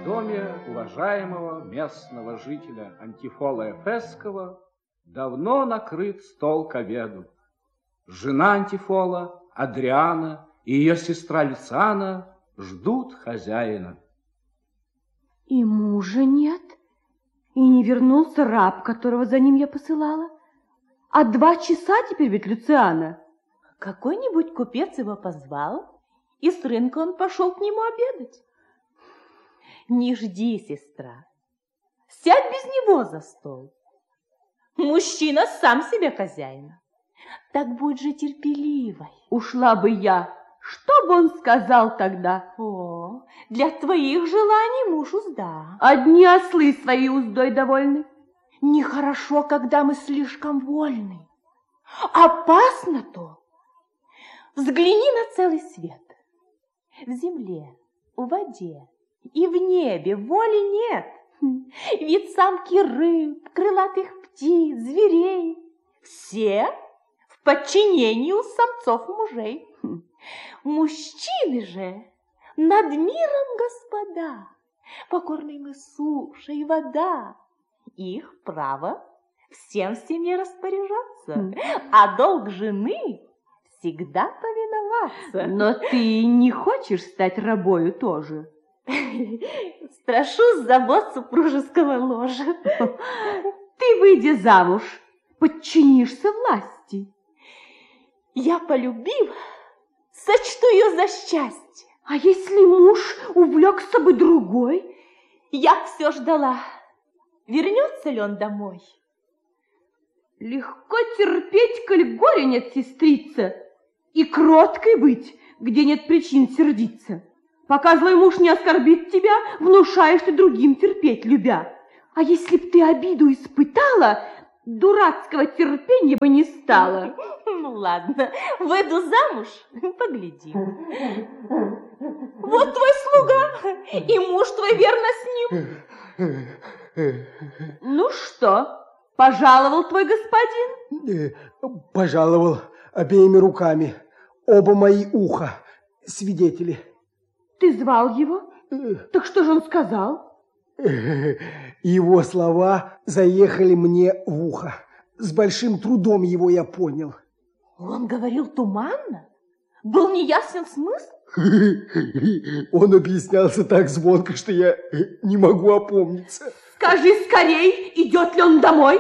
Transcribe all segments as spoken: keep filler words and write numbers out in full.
доме уважаемого местного жителя Антифола Эфесского давно накрыт стол к обеду. Жена Антифола, Адриана, и ее сестра Люциана ждут хозяина. И мужа нет, и не вернулся раб, которого за ним я посылала. А два часа теперь ведь, Люциана. Какой-нибудь купец его позвал, и с рынка он пошел к нему обедать. Не жди, сестра, сядь без него за стол. Мужчина сам себе хозяин. Так будь же терпеливой. Ушла бы я. Что бы он сказал тогда? О, для твоих желаний муж узда. Одни ослы своей уздой довольны. Нехорошо, когда мы слишком вольны. Опасно то. Взгляни на целый свет. В земле, в воде и в небе воли нет. Ведь самки рыб, крылатых птиц, зверей все в подчинении у самцов мужей. Мужчины же над миром господа, покорны им и суша, и вода. Их право всем в семье распоряжаться, а долг жены всегда повиноваться. Но ты не хочешь стать рабою тоже? Страшусь забот супружеского ложа. Ты, выйдя замуж, подчинишься власти. Я, полюбив, сочту ее за счастье. А если муж увлекся бы другой? Я все ждала, вернется ли он домой. Легко терпеть, коль горя нет, сестрица, и кроткой быть, где нет причин сердиться. Пока злой муж не оскорбит тебя, внушаешь ты другим терпеть, любя. А если б ты обиду испытала, дурацкого терпения бы не стало. Ну ладно, выйду замуж, погляди. Вот твой слуга, и муж твой верно с ним. Ну что, пожаловал твой господин? Пожаловал обеими руками, оба мои уха, свидетели. Ты звал его? Так что же он сказал? Его слова заехали мне в ухо. С большим трудом его я понял. Он говорил туманно? Был неясен смысл? Он объяснялся так звонко, что я не могу опомниться. Скажи скорей, идет ли он домой?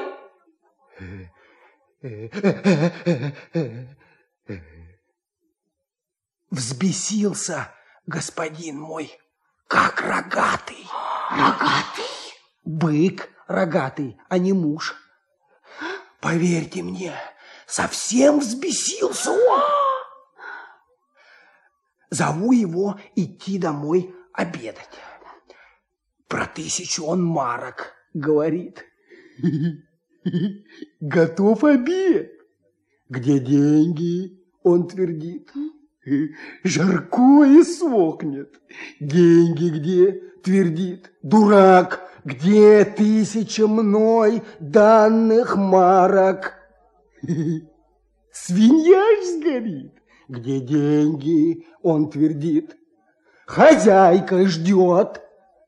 Взбесился господин мой, как рогатый. Рогатый? Бык рогатый, а не муж. Поверьте мне, совсем взбесился он. Зову его идти домой обедать. Про тысячу он марок говорит. Готов обед. Где деньги, он твердит. Жаркое сохнет. Деньги где, твердит. Дурак, где тысяча мной данных марок? Свинья ж сгорит. Где деньги, он твердит. Хозяйка ждет.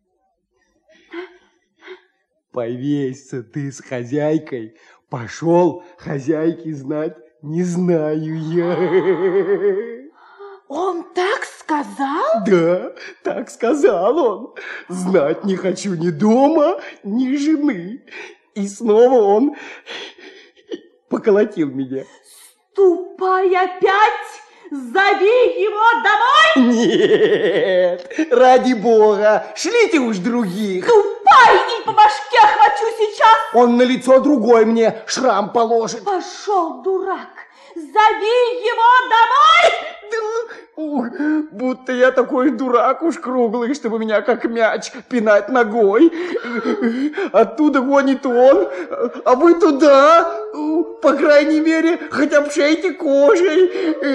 Повесься ты с хозяйкой. Пошел хозяйке знать, не знаю я. Он так сказал? Да, так сказал он. Знать не хочу ни дома, ни жены. И снова он поколотил меня. Ступай опять, зови его домой. Нет, ради бога, шлите уж других. Ступай и по башке хвачу сейчас. Он на лицо другой мне шрам положит. Пошел, дурак, зови его домой. Ух, будто я такой дурак уж круглый, чтобы меня как мяч пинать ногой. Оттуда гонит он, а вы туда, по крайней мере, хоть обшейте кожей.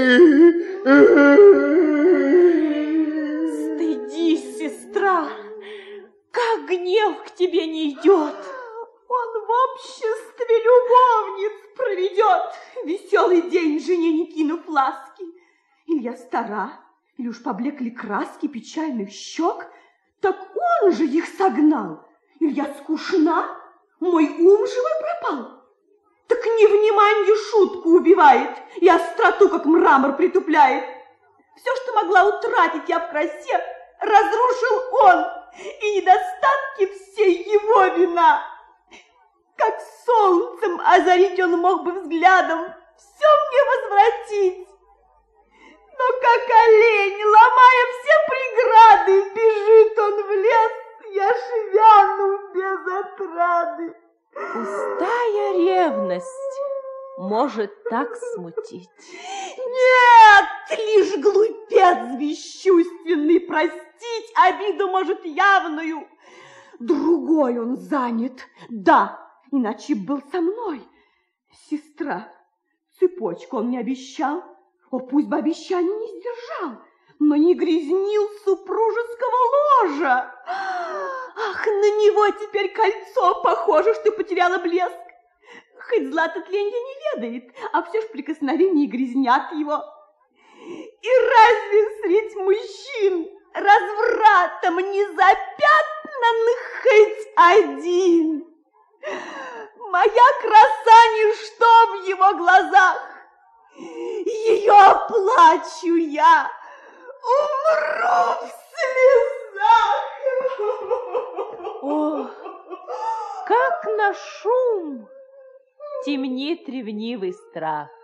Стыдись, сестра, как гнев к тебе не идет. Он в обществе любовниц проведет веселый день, жене не кинув ласки. Или я стара, или уж поблекли краски печальных щек, Так он же их согнал. Или я скучна? Мой ум живой пропал? Так невнимание шутку убивает и остроту, как мрамор, притупляет. Все, что могла утратить я в красе, разрушил он, и недостатки всей его вина. Как солнцем озарить он мог бы взглядом, все мне возвратить. Но как олень, ломая все преграды, бежит он в лес, я ж вяну без отрады. Пустая ревность может так смутить. Нет, лишь глупец бесчувственный простить обиду может явную. Другой он занят, да, иначе был со мной. Сестра, цепочку он мне обещал, о, пусть бы обещание не сдержал, но не грязнил супружеского ложа. Ах, на него теперь кольцо похоже, что потеряло блеск. Хоть злато тленья не ведает, а все ж прикосновения грязнят его. И разве средь мужчин развратом не запятнанных хоть один? Моя краса ничто в его глазах. Ее оплачу я, умру в слезах. О, как на шум темнеет ревнивый страх.